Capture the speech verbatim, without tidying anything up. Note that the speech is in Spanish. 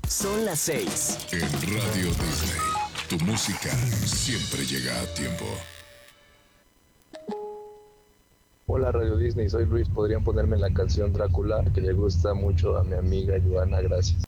Son las seis. En Radio Disney, tu música siempre llega a tiempo. Hola Radio Disney, soy Luis. ¿Podrían ponerme la canción Drácula que le gusta mucho a mi amiga Joana? Gracias.